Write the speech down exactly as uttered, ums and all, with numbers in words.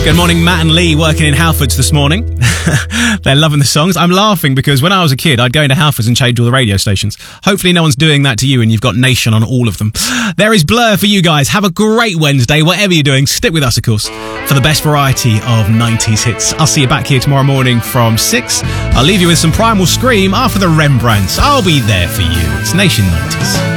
Good morning, Matt and Lee working in Halfords this morning. They're loving the songs. I'm laughing because when I was a kid, I'd go into Halfords and change all the radio stations. Hopefully no one's doing that to you and you've got Nation on all of them. There is Blur for you guys. Have a great Wednesday. Whatever you're doing, stick with us, of course, for the best variety of nineties hits. I'll see you back here tomorrow morning from six. I'll leave you with some Primal Scream after the Rembrandts. I'll be there for you. It's Nation nineties.